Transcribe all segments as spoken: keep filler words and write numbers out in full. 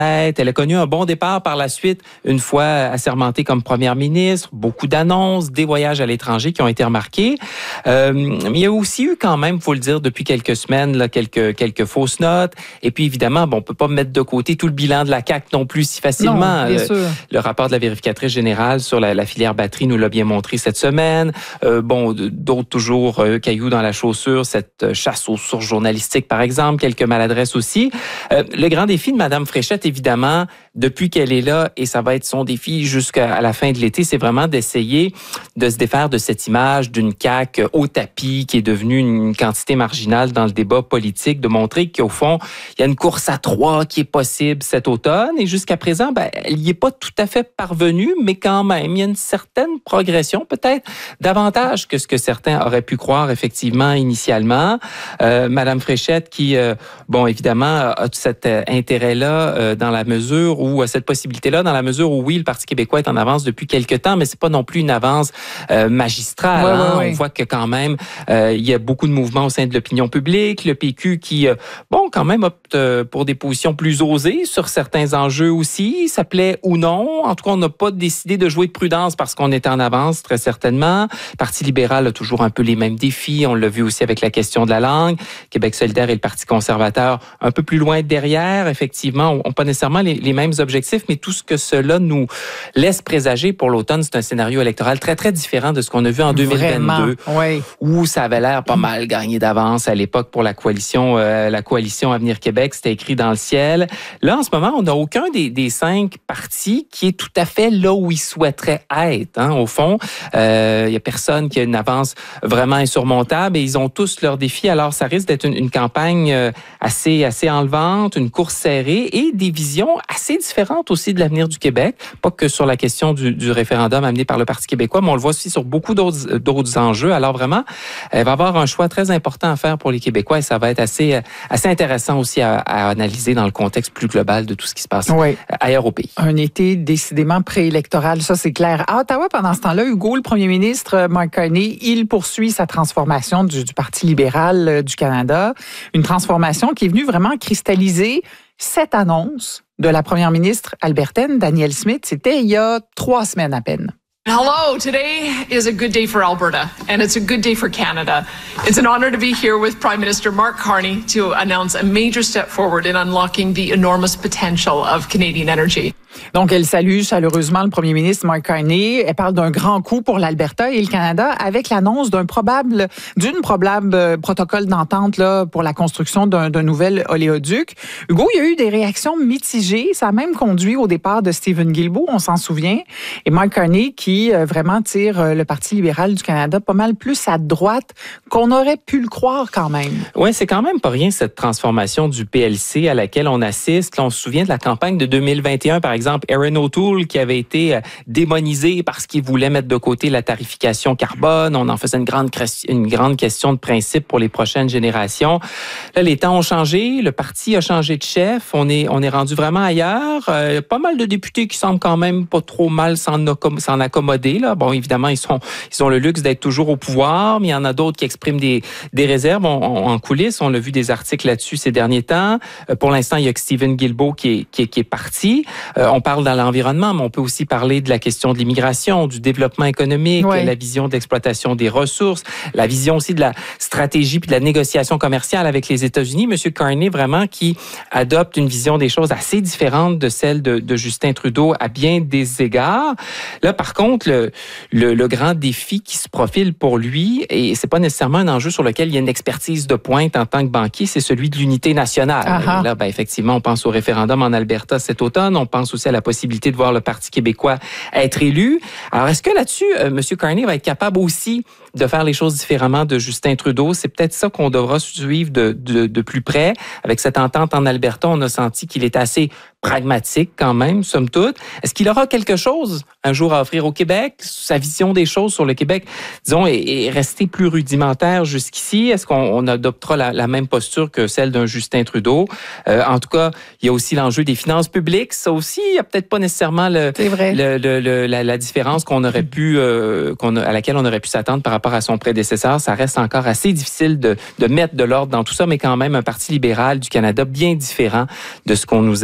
Elle a connu un bon départ par la suite, une fois assermentée comme première ministre, beaucoup d'annonces, des voyages à l'étranger qui ont été remarqués. Euh, mais il y a aussi eu quand même, faut le dire, depuis quelques semaines, là, quelques quelques fausses notes. Et puis évidemment, bon, on peut pas mettre de côté tout le bilan de la C A Q non plus si facilement. Non, bien le, sûr. le rapport de la vérificatrice générale sur la, la filière batterie nous l'a bien montré cette semaine. Euh, bon, d'autres toujours euh, cailloux dans la chaussure, cette chasse aux sources journalistiques, par exemple, quelques maladresses aussi. Euh, le grand défi de Mme Fréchette, évidemment, depuis qu'elle est là, et ça va être son défi jusqu'à la fin de l'été, c'est vraiment d'essayer de se défaire de cette image d'une C A Q au tapis qui est devenue une quantité marginale dans le débat politique, de montrer qu'au fond, il y a une course à trois qui est possible cet automne. Et jusqu'à présent, ben, elle n'y est pas tout à fait parvenue, mais quand même, il y a une certaine progression, peut-être davantage que ce que certains auraient pu croire effectivement initialement. Euh, Madame Fréchette qui, euh, bon, évidemment, a cet euh, intérêt-là euh, dans la mesure où, cette possibilité-là, dans la mesure où, oui, le Parti québécois est en avance depuis quelque temps, mais c'est pas non plus une avance euh, magistrale. Ouais, hein? ouais, ouais. On voit que quand même, euh, il y a beaucoup de mouvements au sein de l'opinion publique. Le P Q qui, euh, bon, quand même opte euh, pour des positions plus osées sur certains enjeux aussi. Ça plaît ou non. En tout cas, on n'a pas décidé de jouer de prudence parce qu'on était en avance, très certainement. Le Parti libéral a toujours un peu les mêmes défis. On l'a vu aussi avec la question de la langue. Québec solidaire et le Parti conservateur un peu plus loin derrière, effectivement, n'ont pas nécessairement les, les mêmes objectifs, mais tout ce que cela nous laisse présager pour l'automne, c'est un scénario électoral très, très différent de ce qu'on a vu en deux mille vingt-deux, oui. où ça avait l'air pas mal gagné d'avance à l'époque pour la coalition, euh, la coalition Avenir Québec, c'était écrit dans le ciel. Là, en ce moment, on n'a aucun des, des cinq partis qui est tout à fait là où il souhaiterait être. Hein, au fond, il euh, y a personne qui a une avance vraiment insurmontable et ils ont tous leurs défis. Alors, ça risque d'être une, une campagne assez, assez enlevante, une course serrée et des visions assez différentes aussi de l'avenir du Québec. Pas que sur la question du, du référendum amené par le Parti québécois, mais on le voit aussi sur beaucoup d'autres, d'autres enjeux. Alors vraiment, elle va avoir un choix très important à faire pour les Québécois et ça va être assez, assez intéressant aussi à, à analyser dans le contexte plus global de tout ce qui se passe oui. ailleurs au pays. Un été décidément préélectoral, ça c'est clair. À Ottawa, pendant ce temps-là, Hugo, le premier ministre Mark Carney, il poursuit sa transformation du, du Parti libéral du Canada. Une transformation qui est venue vraiment cristalliser cette annonce de la première ministre albertaine, Danielle Smith. C'était il y a trois semaines à peine. Hello, today is a good day for Alberta, and it's a good day for Canada. It's an honor to be here with Prime Minister Mark Carney to announce a major step forward in unlocking the enormous potential of Canadian energy. Donc, elle salue chaleureusement le premier ministre Mark Carney. Elle parle d'un grand coup pour l'Alberta et le Canada avec l'annonce d'un probable, d'une probable euh, protocole d'entente là pour la construction d'un, d'un nouvel oléoduc. Hugo, il y a eu des réactions mitigées. Ça a même conduit au départ de Stephen Guilbeault, on s'en souvient. Et Mark Carney qui euh, vraiment tire euh, le Parti libéral du Canada pas mal plus à droite qu'on aurait pu le croire quand même. Oui, c'est quand même pas rien cette transformation du P L C à laquelle on assiste. Là, on se souvient de la campagne de deux mille vingt et un, par exemple. Exemple, Erin O'Toole qui avait été démonisé parce qu'il voulait mettre de côté la tarification carbone. On en faisait une grande, une grande question de principe pour les prochaines générations. Là, les temps ont changé. Le parti a changé de chef. On est, on est rendu vraiment ailleurs. Euh, pas mal de députés qui semblent quand même pas trop mal s'en, s'en accommoder. Là. Bon, évidemment, ils, sont, ils ont le luxe d'être toujours au pouvoir, mais il y en a d'autres qui expriment des, des réserves. On, on, en coulisses, on a vu des articles là-dessus ces derniers temps. Euh, pour l'instant, il y a que Stephen Guilbeault qui est, qui est, qui est parti. Euh, On parle dans l'environnement, mais on peut aussi parler de la question de l'immigration, du développement économique, oui. la vision d'exploitation des ressources, la vision aussi de la stratégie puis de la négociation commerciale avec les États-Unis. Monsieur Carney, vraiment, qui adopte une vision des choses assez différente de celle de, de Justin Trudeau à bien des égards. Là, par contre, le, le, le grand défi qui se profile pour lui, et c'est pas nécessairement un enjeu sur lequel il y a une expertise de pointe en tant que banquier, c'est celui de l'unité nationale. Uh-huh. Là, ben, effectivement, on pense au référendum en Alberta cet automne, on pense aussi à la possibilité de voir le Parti québécois être élu. Alors, est-ce que là-dessus, euh, M. Carney va être capable aussi de faire les choses différemment de Justin Trudeau? C'est peut-être ça qu'on devra suivre de, de, de plus près. Avec cette entente en Alberta, on a senti qu'il est assez pragmatique quand même, somme toute. Est-ce qu'il aura quelque chose un jour à offrir au Québec? Sa vision des choses sur le Québec, disons, est, est restée plus rudimentaire jusqu'ici. Est-ce qu'on on adoptera la, la même posture que celle d'un Justin Trudeau? Euh, en tout cas, il y a aussi l'enjeu des finances publiques. Ça aussi, il n'y a peut-être pas nécessairement le, le, le, le, la, la différence qu'on aurait pu, euh, qu'on a, à laquelle on aurait pu s'attendre par rapport à son prédécesseur. Ça reste encore assez difficile de, de mettre de l'ordre dans tout ça, mais quand même un Parti libéral du Canada bien différent de ce qu'on nous avait présenté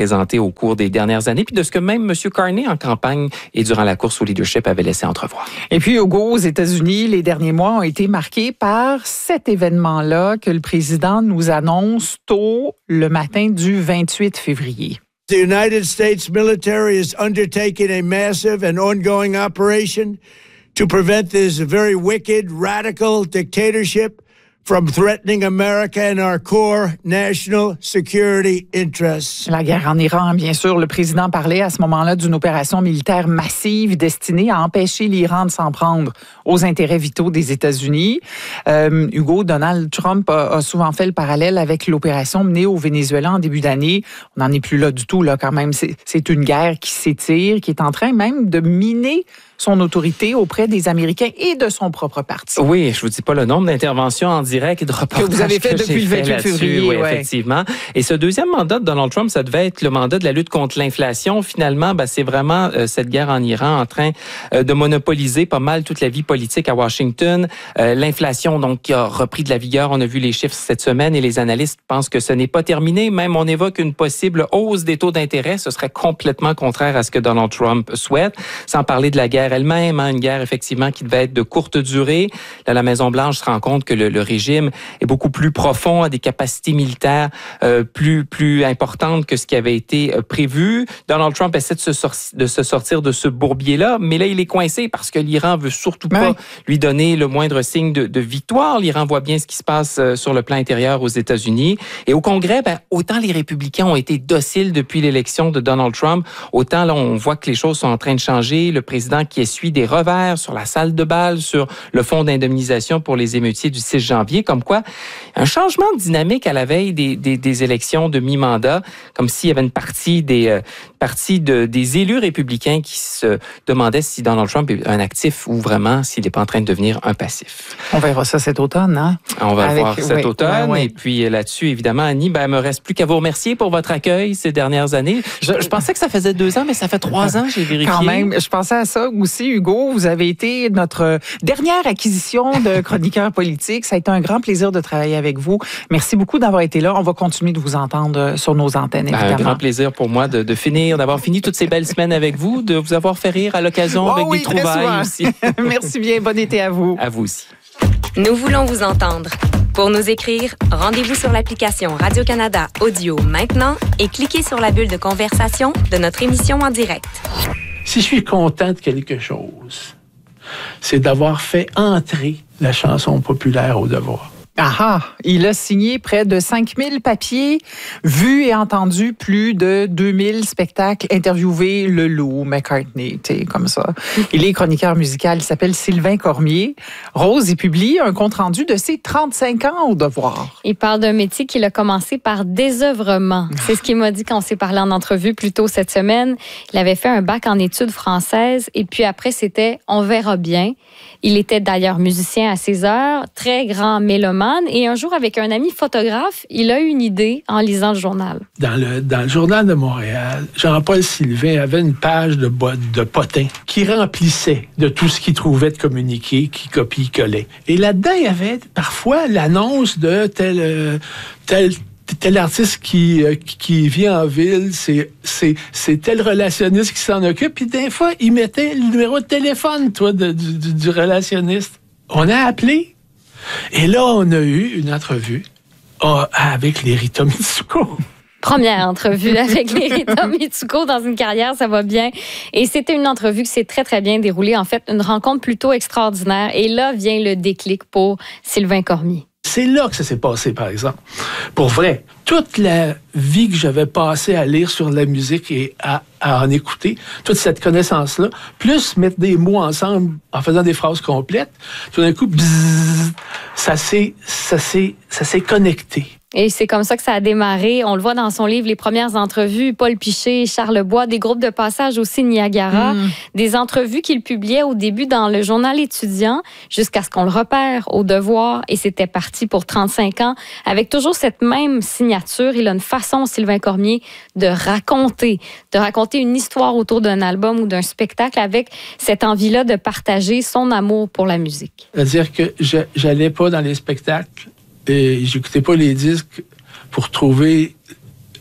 présenté au cours des dernières années, puis de ce que même M. Carney en campagne et durant la course au leadership avait laissé entrevoir. Et puis, Hugo, aux États-Unis, les derniers mois ont été marqués par cet événement-là que le président nous annonce tôt le matin du vingt-huit février. The United States military is undertaking a massive and ongoing operation to prevent this very wicked, radical dictatorship from threatening America and our core national security interests. La guerre en Iran, bien sûr. Le président parlait à ce moment-là d'une opération militaire massive destinée à empêcher l'Iran de s'en prendre aux intérêts vitaux des États-Unis. Euh, Hugo, Donald Trump a, a souvent fait le parallèle avec l'opération menée au Venezuela en début d'année. On n'en est plus là du tout, là, quand même. C'est, c'est une guerre qui s'étire, qui est en train même de miner son autorité auprès des Américains et de son propre parti. Oui, je vous dis pas le nombre d'interventions en direct et de reportages que vous avez fait que depuis le vingt-huit février. Oui, ouais. effectivement. Et ce deuxième mandat de Donald Trump, ça devait être le mandat de la lutte contre l'inflation. Finalement, ben, c'est vraiment euh, cette guerre en Iran en train euh, de monopoliser pas mal toute la vie politique à Washington. Euh, l'inflation, donc, qui a repris de la vigueur. On a vu les chiffres cette semaine et les analystes pensent que ce n'est pas terminé. Même on évoque une possible hausse des taux d'intérêt. Ce serait complètement contraire à ce que Donald Trump souhaite. Sans parler de la guerre elle-même, hein, une guerre effectivement qui devait être de courte durée. Là, la Maison-Blanche se rend compte que le, le régime est beaucoup plus profond, a des capacités militaires euh, plus plus importantes que ce qui avait été euh, prévu. Donald Trump essaie de se, sorti, de se sortir de ce bourbier-là, mais là, il est coincé parce que l'Iran veut surtout pas oui. lui donner le moindre signe de, de victoire. L'Iran voit bien ce qui se passe euh, sur le plan intérieur aux États-Unis. Et au Congrès, ben, autant les républicains ont été dociles depuis l'élection de Donald Trump, autant là, on voit que les choses sont en train de changer. Le président qui essuie des revers sur la salle de bal, sur le fonds d'indemnisation pour les émeutiers du six janvier, comme quoi un changement de dynamique à la veille des, des, des élections de mi-mandat, comme s'il y avait une partie des euh, partie de, des élus républicains qui se demandaient si Donald Trump est un actif ou vraiment s'il n'est pas en train de devenir un passif. On verra ça cet automne, hein? On va Avec, le voir cet oui, automne. oui, oui. Et puis là-dessus, évidemment, Annie, ben, il me reste plus qu'à vous remercier pour votre accueil ces dernières années. Je, je pensais que ça faisait deux ans, mais ça fait trois ans, j'ai vérifié. Quand même, je pensais à ça aussi, Hugo. Vous avez été notre dernière acquisition de chroniqueur politique. Ça a été un grand plaisir de travailler avec vous. Merci beaucoup d'avoir été là. On va continuer de vous entendre sur nos antennes, évidemment. Un grand plaisir pour moi de, de finir, d'avoir fini toutes ces belles semaines avec vous, de vous avoir fait rire à l'occasion oh, avec oui, des trouvailles aussi. Merci bien. Bon été à vous. À vous aussi. Nous voulons vous entendre. Pour nous écrire, rendez-vous sur l'application Radio-Canada Audio maintenant et cliquez sur la bulle de conversation de notre émission en direct. Si je suis content de quelque chose, c'est d'avoir fait entrer la chanson populaire au devoir. Ah, il a signé près de cinq mille papiers, vu et entendu plus de deux mille spectacles, interviewé Leloup, McCartney, tu sais, comme ça. Il est chroniqueur musical, il s'appelle Sylvain Cormier. Rose, il publie un compte-rendu de ses trente-cinq ans au devoir. Il parle d'un métier qu'il a commencé par désœuvrement. C'est ce qu'il m'a dit quand on s'est parlé en entrevue plus tôt cette semaine. Il avait fait un bac en études françaises et puis après, c'était « on verra bien ». Il était d'ailleurs musicien à ses heures, très grand mélomane. Et un jour, avec un ami photographe, il a eu une idée en lisant le journal. Dans le, dans le Journal de Montréal, Jean-Paul Sylvain avait une page de, de potins qui remplissait de tout ce qu'il trouvait de communiqué, qui copie-collait. Et là-dedans, il y avait parfois l'annonce de tel... tel tel artiste qui, euh, qui vient en ville, c'est, c'est, c'est tel relationniste qui s'en occupe. Puis des fois, il mettait le numéro de téléphone, toi, de, du, du relationniste. On a appelé. Et là, on a eu une entrevue oh, avec les Rita Mitsuko. Première entrevue avec les Rita Mitsuko dans une carrière, ça va bien. Et c'était une entrevue qui s'est très, très bien déroulée. En fait, une rencontre plutôt extraordinaire. Et là vient le déclic pour Sylvain Cormier. C'est là que ça s'est passé, par exemple. Pour vrai, toute la vie que j'avais passée à lire sur la musique et à, à en écouter, toute cette connaissance-là, plus mettre des mots ensemble en faisant des phrases complètes, tout d'un coup, bzzz, ça s'est, ça s'est, ça s'est connecté. Et c'est comme ça que ça a démarré. On le voit dans son livre, les premières entrevues, Paul Piché, Charles Bois, des groupes de passage aussi, Niagara, mmh. des entrevues qu'il publiait au début dans le journal étudiant jusqu'à ce qu'on le repère au devoir. Et c'était parti pour trente-cinq ans avec toujours cette même signature. Il a une façon, Sylvain Cormier, de raconter, de raconter une histoire autour d'un album ou d'un spectacle avec cette envie-là de partager son amour pour la musique. C'est-à-dire que je, j'allais pas dans les spectacles et j'écoutais pas les disques pour trouver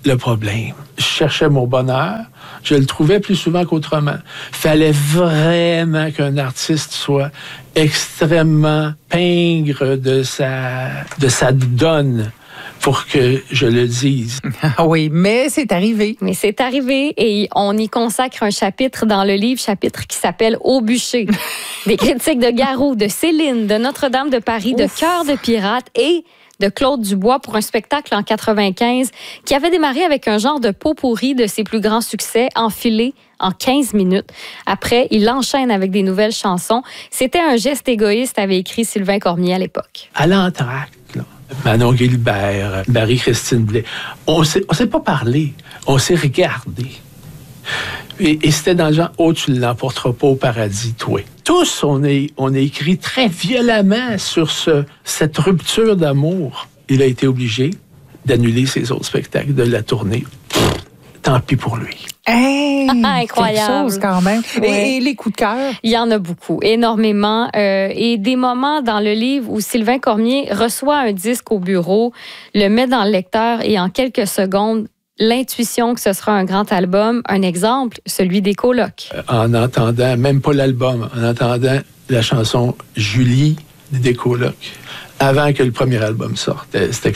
le problème. Je cherchais mon bonheur, je le trouvais plus souvent qu'autrement. Fallait vraiment qu'un artiste soit extrêmement pingre de sa, de sa donne pour que je le dise. Ah oui, mais c'est arrivé. Mais c'est arrivé et on y consacre un chapitre dans le livre, chapitre qui s'appelle « Au bûcher ». Des critiques de Garou, de Céline, de Notre-Dame de Paris, Ouf. de Cœur de pirate et de Claude Dubois pour un spectacle en quatre-vingt-quinze qui avait démarré avec un genre de pot-pourri de ses plus grands succès enfilé en quinze minutes. Après, il enchaîne avec des nouvelles chansons. C'était un geste égoïste, avait écrit Sylvain Cormier à l'époque. À l'entracte, là. Manon Gilbert, Marie-Christine Blais, on s'est, on s'est pas parlé, on s'est regardé. Et, et c'était dans le genre, oh, tu ne l'emporteras pas au paradis, toi. Tous, on est, on est écrit très violemment sur ce, cette rupture d'amour. Il a été obligé d'annuler ses autres spectacles, de la tournée. Pff, tant pis pour lui. Hey, incroyable. Quelque chose quand même. Ouais. Et, et les coups de cœur? Il y en a beaucoup, énormément. Euh, et des moments dans le livre où Sylvain Cormier reçoit un disque au bureau, le met dans le lecteur et en quelques secondes, l'intuition que ce sera un grand album. Un exemple, celui des colocs. En entendant, même pas l'album, en entendant la chanson Julie des colocs, avant que le premier album sorte. C'était